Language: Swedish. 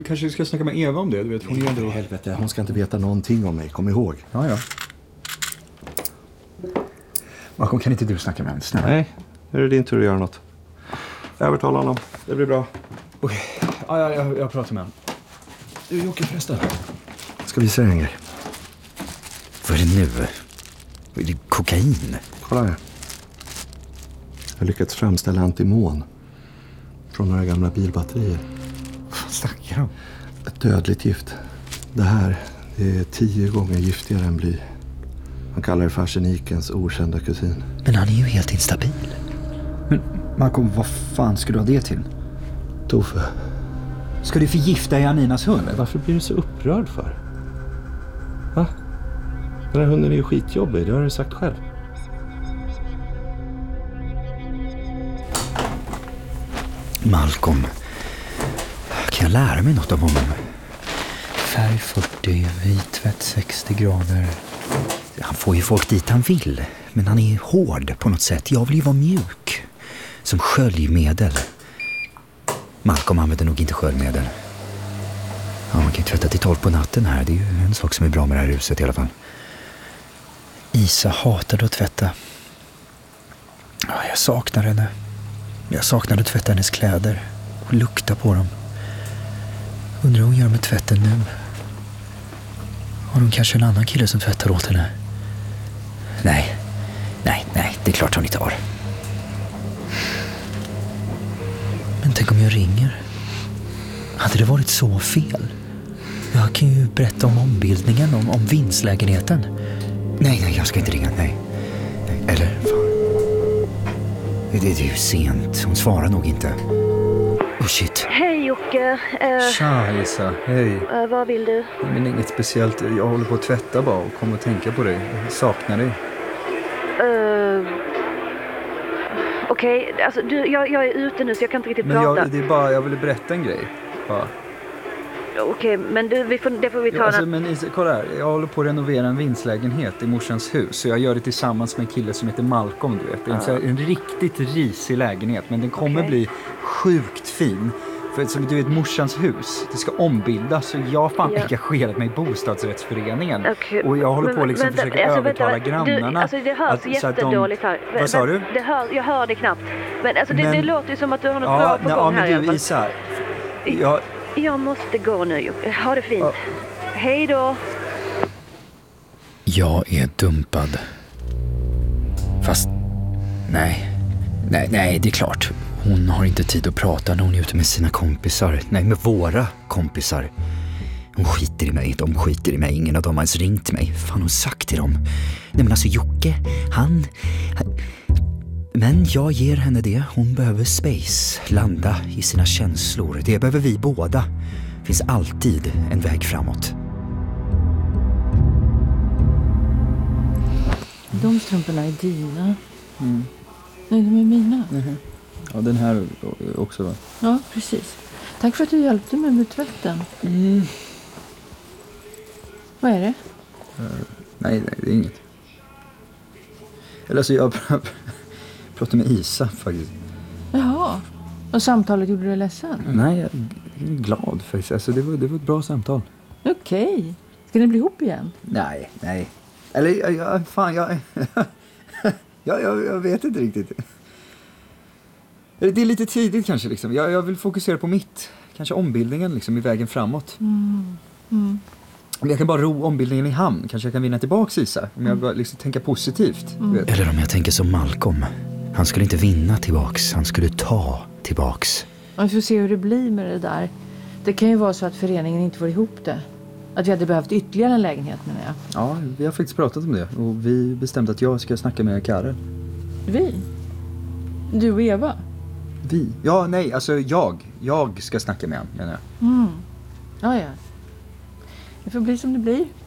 Kanske ska snacka med Eva om det, du vet. Hon är ändå... Helvete, hon ska inte veta någonting om mig, kom ihåg. Ja. Malcolm, kan inte du snacka med henne, snälla? Nej, nu är det din tur att göra något. Övertala honom, det blir bra. Okej, jag pratar med honom. Du, Jocke förresten. Ska vi säga en grej? Vad är det nu? Är det kokain? Kolla här. Jag har lyckats framställa antimon från några gamla bilbatterier. Vad snackar du om? Ett dödligt gift. Det här är 10 gånger giftigare än bly. Man kallar det för arsenikens okända kusin. Men han är ju helt instabil. Men Malcolm, vad fan ska du ha det till? Toffe. Ska du förgifta Janinas hund? Varför blir du så upprörd för? Va? Den här hunden är ju skitjobbig, det har du sagt själv. Malcolm. Kan jag lära mig något av honom? Färg 40, vittvätt 60 grader. Han får ju folk dit han vill. Men han är hård på något sätt. Jag vill ju vara mjuk. Som sköljmedel. Malcolm använder nog inte sköljmedel. Ja, man kan ju tvätta till 12 på natten här. Det är ju en sak som är bra med det här huset i alla fall. Isa hatade att tvätta. Ja, jag saknar henne. Jag saknade att tvätta hennes kläder. Och lukta på dem. Undrar vad hon gör med tvätten nu. Har hon kanske en annan kille som tvättar åt henne? Nej, det är klart hon inte har. Men tänk om jag ringer. Hade det varit så fel? Jag kan ju berätta om ombildningen, om vinstlägenheten. Nej, jag ska inte ringa, nej. Eller, fan. Det är ju sent, hon svarar nog inte. Oh shit. Hej Jocke. Tja Isa, hej. Vad vill du? Men inget speciellt, jag håller på att tvätta bara och kommer att tänka på dig. Jag saknar dig. Okej, alltså jag är ute nu så jag kan inte riktigt prata. Det är bara, jag ville berätta en grej. Bara. Okej, men du, det får vi ta. Alltså, men Isa, kolla här. Jag håller på att renovera en vindslägenhet i morsans hus. Så jag gör det tillsammans med en kille som heter Malcolm, du vet. Det är en riktigt risig lägenhet. Men den kommer bli sjukt fin. För som du vet, morsans hus, det ska ombildas. Så jag har fan engagerat mig i bostadsrättsföreningen. Och jag håller på att liksom försöka övertala grannarna. Det hörs jättedåligt här. Vad sa du? Jag hör det knappt. Men alltså det låter ju som att du har något bra på gång här. Men du Isa, jag måste gå nu. Ha det fint. Hej då. Jag är dumpad. Fast nej, det är klart. Hon har inte tid att prata när hon är ute med sina kompisar. Nej, med våra kompisar. Hon skiter i mig, de skiter i mig. Ingen av dem har ens ringt mig. Fan, hon sagt till dem. Nej, men alltså Jocke, han... Men jag ger henne det. Hon behöver space. Landa i sina känslor. Det behöver vi båda. Finns alltid en väg framåt. De strumporna är dina. Nej, de är mina. Ja, den här också, va? Ja, precis. Tack för att du hjälpte mig med tvätten. Vad är det? Nej, det är inget. Eller alltså, jag pratade med Isa faktiskt. Jaha. Och samtalet gjorde dig ledsen? Nej, jag är glad faktiskt. Alltså, det var ett bra samtal. Okej. Ska ni bli ihop igen? Nej. Eller, jag vet inte riktigt. Det är lite tidigt kanske liksom. Jag vill fokusera på mitt. Kanske ombildningen liksom i vägen framåt. Om jag kan bara ro ombildningen i hamn. Kanske jag kan vinna tillbaka Isa. Om jag bara liksom tänker positivt. Eller om jag tänker som Malcolm. Han skulle inte vinna tillbaks. Han skulle ta tillbaks. Vi får se hur det blir med det där. Det kan ju vara så att föreningen inte får ihop det. Att vi hade behövt ytterligare en lägenhet, menar jag. Ja, vi har faktiskt pratat om det. Och vi bestämde att jag ska snacka med Karel. Vi? Du och Eva? Vi? Ja, nej, alltså jag ska snacka med honom, menar jag. Ja. Det får bli som det blir.